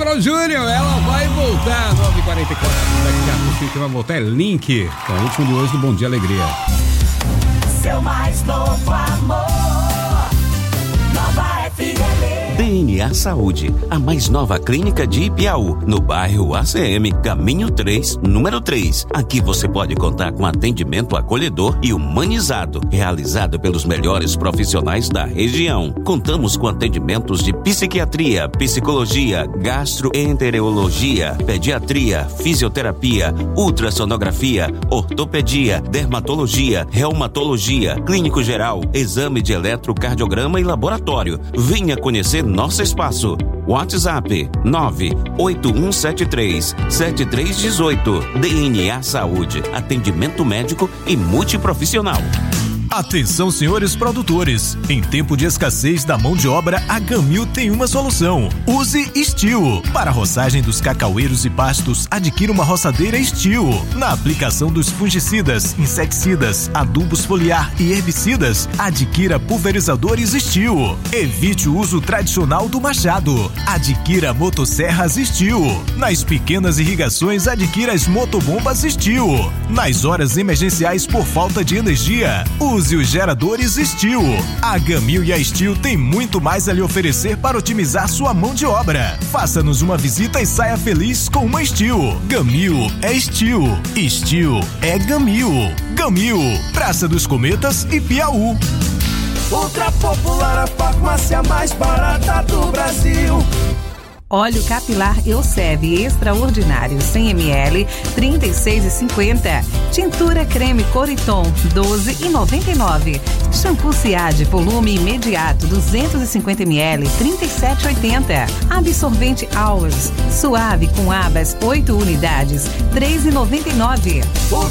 Carol Júnior, ela vai voltar, 9h44, daqui a pouquinho que vai voltar é Link, com o último de hoje do Bom Dia Alegria. Seu mais novo amor, Nova FM. DNA Saúde, a mais nova clínica de Ipiaú, no bairro ACM, Caminho 3, número 3. Aqui você pode contar com atendimento acolhedor e humanizado, realizado pelos melhores profissionais da região. Contamos com atendimentos de psiquiatria, psicologia, gastroenterologia, pediatria, fisioterapia, ultrassonografia, ortopedia, dermatologia, reumatologia, clínico geral, exame de eletrocardiograma e laboratório. Venha conhecer nosso espaço. WhatsApp 98173-7318. DNA Saúde, atendimento médico e multiprofissional. Atenção, senhores produtores, em tempo de escassez da mão de obra, a Gamil tem uma solução. Use Steel. Para a roçagem dos cacaueiros e pastos, adquira uma roçadeira Steel. Na aplicação dos fungicidas, inseticidas, adubos foliar e herbicidas, adquira pulverizadores Steel. Evite o uso tradicional do machado. Adquira motosserras Steel. Nas pequenas irrigações, adquira as motobombas Steel. Nas horas emergenciais por falta de energia, use os geradores Steel. A Gamil e a Steel tem muito mais a lhe oferecer para otimizar sua mão de obra. Faça-nos uma visita e saia feliz com uma Steel. Gamil é Steel. Steel é Gamil. Gamil, Praça dos Cometas e Piauí. Ultra Popular, a farmácia mais barata do Brasil. Óleo capilar Euseb extraordinário 100 ml, 36,50. Tintura creme Coriton 12,99. Shampoo Ciad volume imediato 250 ml, 37,80. Absorvente Hours suave com abas 8 unidades, 3,99.